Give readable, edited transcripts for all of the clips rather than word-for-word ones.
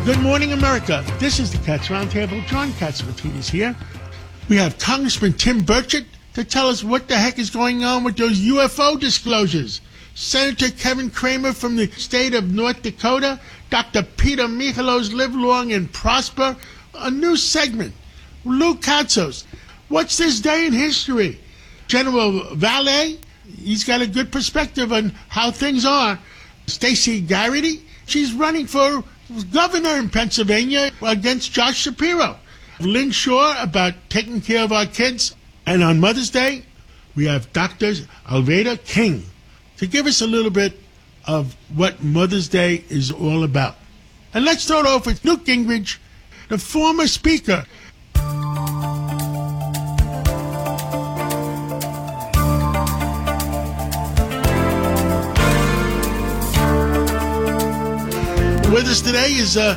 Good morning, America. This is the Cats Roundtable. John Catsimatidis here. We have Congressman Tim Burchett to tell us what the heck is going on with those UFO disclosures. Senator Kevin Cramer from the state of North Dakota. Dr. Peter Michalos, Live Long and Prosper. A new segment. Lou Katzos. What's this day in history? General Valle, he's got a good perspective on how things are. Stacey Garrity, she's running for governor in Pennsylvania against Josh Shapiro. Lynn Shaw about taking care of our kids. And on Mother's Day, we have Dr. Alveda King to give us a little bit of what Mother's Day is all about. And let's start off with Newt Gingrich, the former speaker. With us today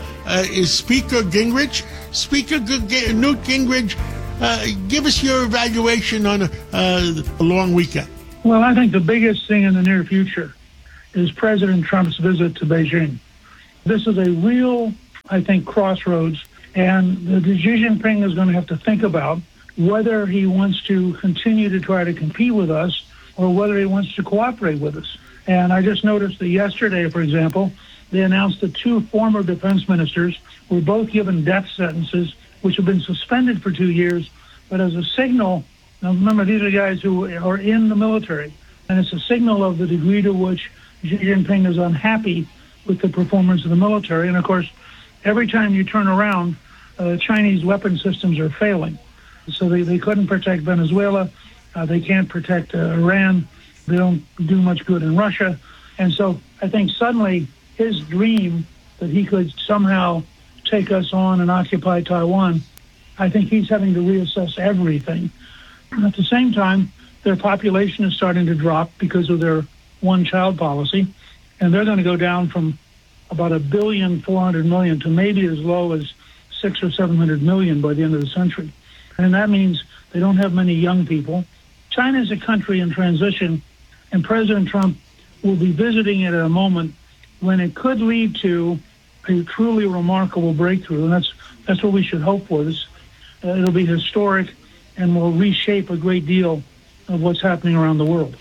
is Speaker Gingrich. Speaker Newt Gingrich, give us your evaluation on a long weekend. Well, I think the biggest thing in the near future is President Trump's visit to Beijing. This is a real, I think, crossroads, and the Xi Jinping is going to have to think about whether he wants to continue to try to compete with us or whether he wants to cooperate with us. And I just noticed that yesterday, for example, they announced that two former defense ministers were both given death sentences, which have been suspended for 2 years, but as a signal. Now, remember, these are guys who are in the military, and it's a signal of the degree to which Xi Jinping is unhappy with the performance of the military. And, of course, every time you turn around, Chinese weapon systems are failing. So they couldn't protect Venezuela. They can't protect Iran. They don't do much good in Russia. And so I think suddenly his dream that he could somehow take us on and occupy Taiwan, I think he's having to reassess everything. At the same time, their population is starting to drop because of their one-child policy, and they're going to go down from about 1,400,000,000 to maybe as low as 600 or 700 million by the end of the century. And that means they don't have many young people. China is a country in transition, and President Trump will be visiting it at a moment when it could lead to a truly remarkable breakthrough, and that's what we should hope for. It'll be historic and will reshape a great deal of what's happening around the world.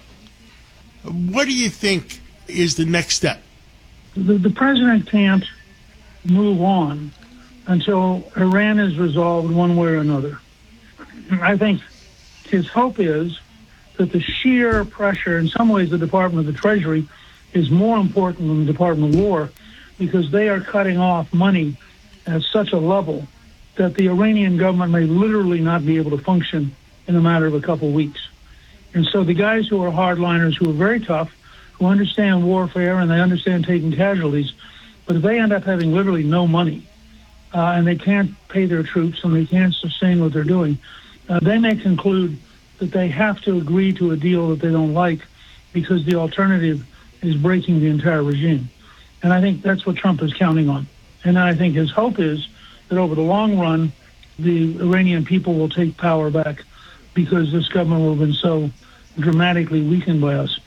What do you think is the next step? The president can't move on until Iran is resolved one way or another. I think his hope is that the sheer pressure, in some ways the Department of the Treasury is more important than the Department of War, because they are cutting off money at such a level that the Iranian government may literally not be able to function in a matter of a couple of weeks. And so the guys who are hardliners, who are very tough, who understand warfare and they understand taking casualties, but if they end up having literally no money and they can't pay their troops and they can't sustain what they're doing, they may conclude that they have to agree to a deal that they don't like because the alternative is breaking the entire regime. And I think that's what Trump is counting on. And I think his hope is that over the long run, the Iranian people will take power back because this government will have been so dramatically weakened by us.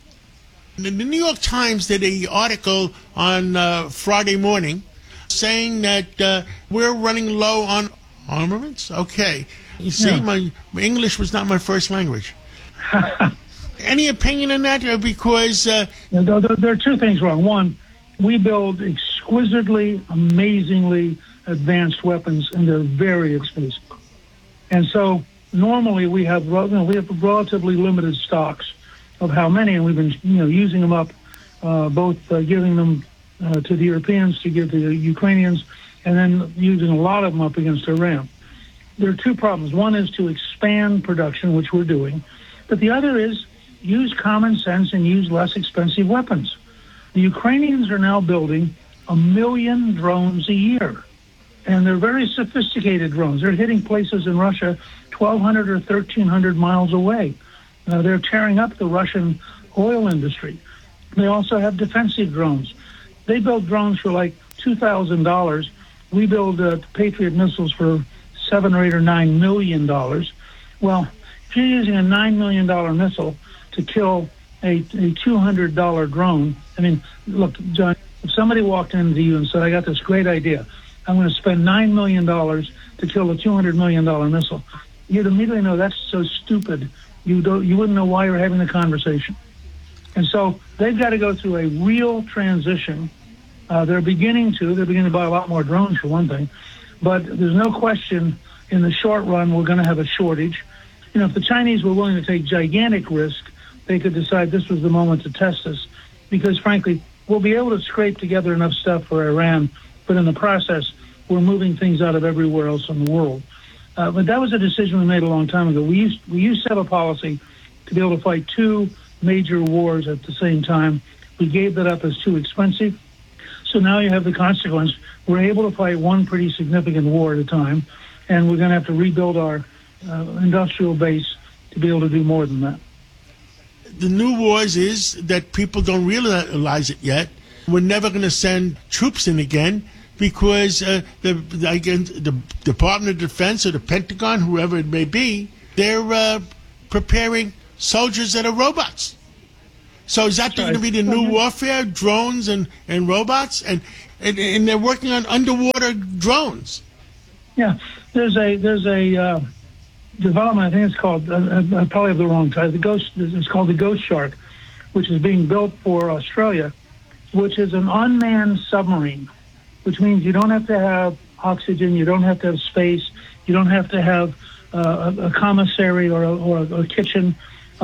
The New York Times did an article on Friday morning saying that we're running low on armaments. Okay. You see, my English was not my first language. Any opinion on that? Because there are two things wrong. One, we build exquisitely, amazingly advanced weapons, and they're very expensive. And so normally we have relatively limited stocks of how many, and we've been using them up, both giving them to the Europeans to give to the Ukrainians, and then using a lot of them up against Iran. There are two problems. One is to expand production, which we're doing, but the other is use common sense and use less expensive weapons. The Ukrainians are now building 1 million drones a year, and they're very sophisticated drones. They're hitting places in Russia 1,200 or 1,300 miles away. They're tearing up the Russian oil industry. They also have defensive drones. They build drones for like $2,000. We build Patriot missiles for $7 or $8 or $9 million. Well, if you're using a $9 million missile to kill a $200 drone, I mean, look, John, If somebody walked into you and said, I got this great idea, I'm going to spend $9 million to kill a $200 million missile, you'd immediately know that's so stupid. You wouldn't know why you're having the conversation. And so they've got to go through a real transition. They're beginning to buy a lot more drones, for one thing. But there's no question in the short run we're going to have a shortage. If the Chinese were willing to take gigantic risk, they could decide this was the moment to test us. Because, frankly, we'll be able to scrape together enough stuff for Iran, but in the process, we're moving things out of everywhere else in the world. But that was a decision we made a long time ago. We used to have a policy to be able to fight two major wars at the same time. We gave that up as too expensive. So now you have the consequence. We're able to fight one pretty significant war at a time, and we're going to have to rebuild our industrial base to be able to do more than that. The new wars is that people don't realize it yet. We're never going to send troops in again because the Department of Defense or the Pentagon, whoever it may be, they're preparing soldiers that are robots. So is that going to be the new warfare, drones and robots? And they're working on underwater drones. Yeah, there's a development, I think it's called, I probably have the wrong title, it's called the Ghost Shark, which is being built for Australia, which is an unmanned submarine, which means you don't have to have oxygen, you don't have to have space, you don't have to have a commissary or a kitchen,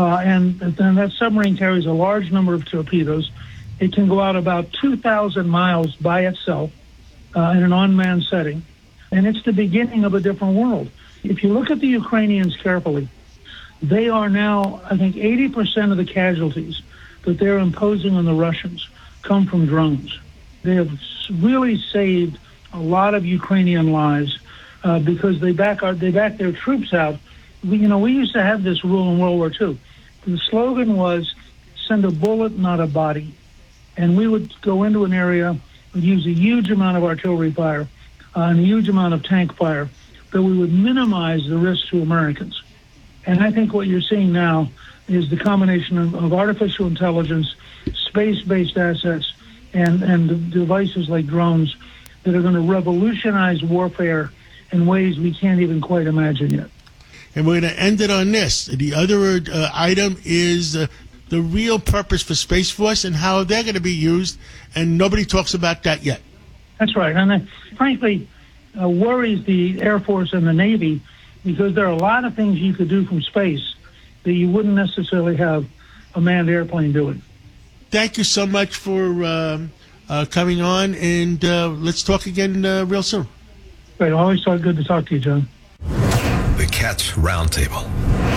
and then that submarine carries a large number of torpedoes. It can go out about 2,000 miles by itself in an unmanned setting, and it's the beginning of a different world. If you look at the Ukrainians carefully, they are now, I think, 80% of the casualties that they're imposing on the Russians come from drones. They have really saved a lot of Ukrainian lives because they back their troops out. We used to have this rule in World War II. The slogan was, send a bullet, not a body. And we would go into an area, we'd use a huge amount of artillery fire and a huge amount of tank fire, but we would minimize the risk to Americans. And I think what you're seeing now is the combination of artificial intelligence, space-based assets, and devices like drones that are going to revolutionize warfare in ways we can't even quite imagine yet. And we're going to end it on this. The other item is the real purpose for Space Force and how they're going to be used, and nobody talks about that yet. That's right. And frankly, worries the Air Force and the Navy because there are a lot of things you could do from space that you wouldn't necessarily have a manned airplane doing. Thank you so much for coming on, and let's talk again real soon. Great. Always good to talk to you, John. The Cats Roundtable.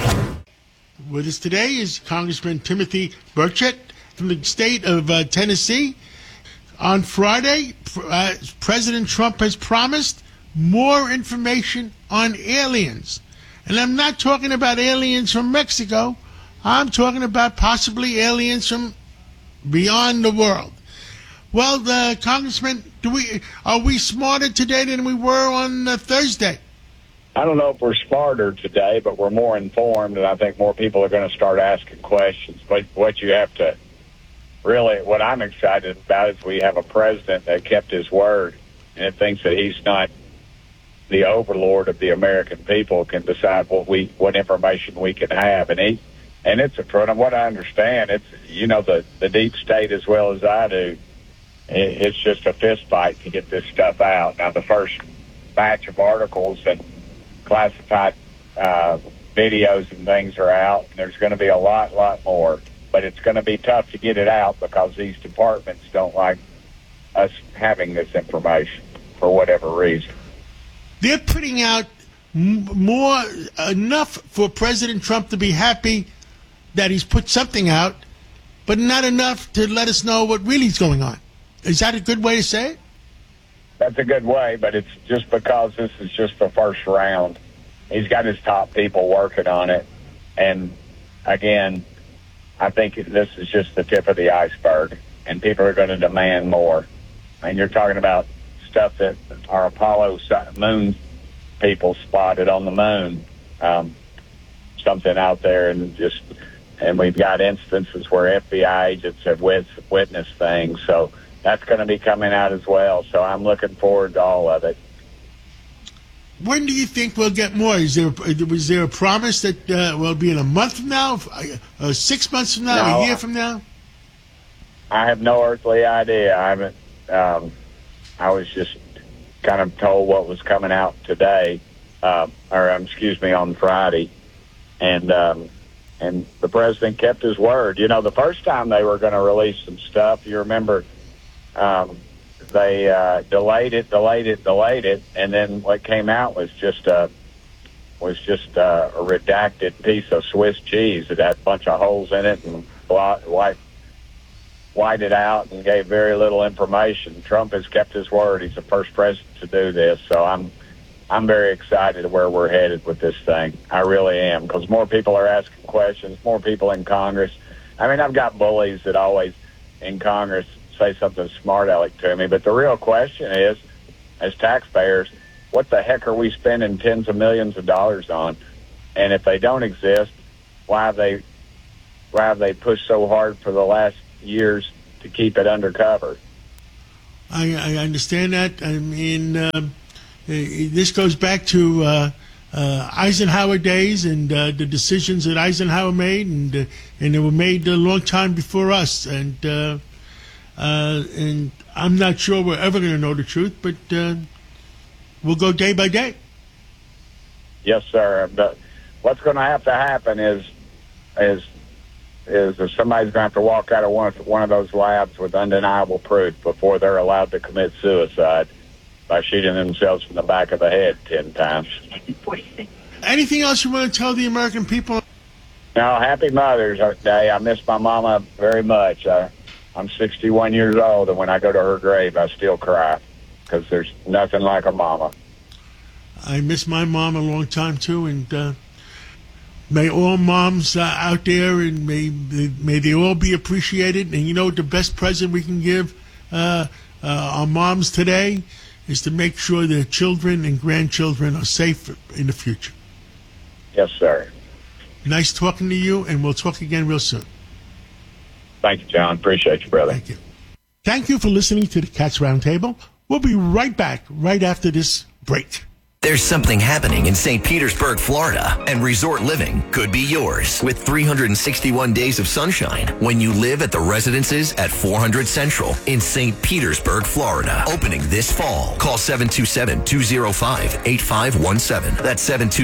With us today is Congressman Timothy Burchett from the state of Tennessee. On Friday, President Trump has promised more information on aliens. And I'm not talking about aliens from Mexico. I'm talking about possibly aliens from beyond the world. Well, Congressman, are we smarter today than we were on Thursday? I don't know if we're smarter today, but we're more informed, and I think more people are going to start asking questions. But what you have to really, what I'm excited about is we have a president that kept his word and thinks that he's not the overlord of the American people, can decide what information we can have. And it's from what I understand, it's the deep state as well as I do. It's just a fist fight to get this stuff out. Now the first batch of articles and classified videos and things are out, and there's going to be a lot more. But it's going to be tough to get it out because these departments don't like us having this information for whatever reason. They're putting out enough for President Trump to be happy that he's put something out, but not enough to let us know what really is going on. Is that a good way to say it? That's a good way, but it's just because this is just the first round. He's got his top people working on it. And, again, I think this is just the tip of the iceberg, and people are going to demand more. And you're talking about stuff that our Apollo moon people spotted on the moon, something out there, and we've got instances where FBI agents have witnessed things. So that's going to be coming out as well. So I'm looking forward to all of it. When do you think we'll get more? Was there a promise that will be in a month from now, 6 months from now, No, a year from now? I have no earthly idea. I haven't. I was just kind of told what was coming out today, on Friday, and the president kept his word. You know, the first time they were going to release some stuff, you remember, they delayed it, and then what came out was just a redacted piece of Swiss cheese that had a bunch of holes in it and white it out and gave very little information. Trump has kept his word. He's the first president to do this, so I'm very excited where we're headed with this thing. I really am, because more people are asking questions, more people in Congress. I mean, I've got bullies that always in Congress say something smart aleck to me, but the real question is, as taxpayers, what the heck are we spending tens of millions of dollars on? And if they don't exist, why have they pushed so hard for the last years to keep it undercover? I understand that. I mean, this goes back to Eisenhower days and the decisions that Eisenhower made, and they were made a long time before us. And I'm not sure we're ever going to know the truth, but we'll go day by day. Yes, sir. But what's going to happen is if somebody's going to have to walk out of one of those labs with undeniable proof before they're allowed to commit suicide by shooting themselves in the back of the head 10 times. Anything else you want to tell the American people? No, happy Mother's Day. I miss my mama very much. I'm 61 years old, and when I go to her grave, I still cry because there's nothing like a mama. I miss my mom a long time, too, and may all moms out there, and may they all be appreciated. And you know, the best present we can give our moms today is to make sure their children and grandchildren are safe in the future. Yes, sir. Nice talking to you, and we'll talk again real soon. Thank you, John. Appreciate you, brother. Thank you. Thank you for listening to the Cats Roundtable. We'll be right back right after this break. There's something happening in St. Petersburg, Florida, and resort living could be yours with 361 days of sunshine when you live at the residences at 400 Central in St. Petersburg, Florida. Opening this fall. Call 727-205-8517. That's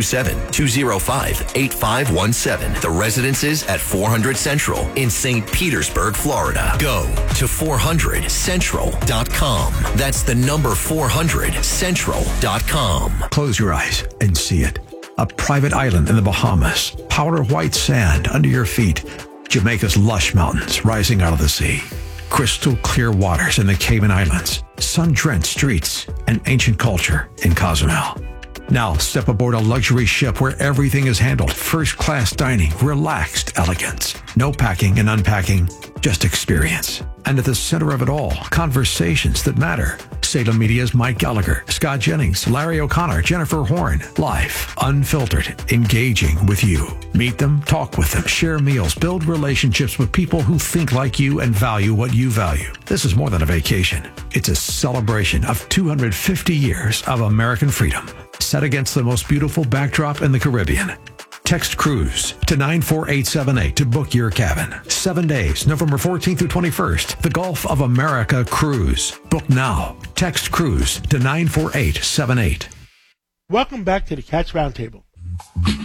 727-205-8517. The residences at 400 Central in St. Petersburg, Florida. Go to 400central.com. That's the number 400central.com. Close your eyes and see it. A private island in the Bahamas. Powder white sand under your feet. Jamaica's lush mountains rising out of the sea. Crystal clear waters in the Cayman Islands. Sun-drenched streets and ancient culture in Cozumel. Now step aboard a luxury ship where everything is handled. First-class dining, relaxed elegance. No packing and unpacking, just experience. And at the center of it all, conversations that matter. Salem Media's Mike Gallagher, Scott Jennings, Larry O'Connor, Jennifer Horn. Live, unfiltered, engaging with you. Meet them, talk with them, share meals, build relationships with people who think like you and value what you value. This is more than a vacation. It's a celebration of 250 years of American freedom, set against the most beautiful backdrop in the Caribbean. Text Cruise to 94878 to book your cabin. 7 days, November 14th through 21st. The Gulf of America Cruise. Book now. Text Cruise to 94878. Welcome back to the Cats Roundtable.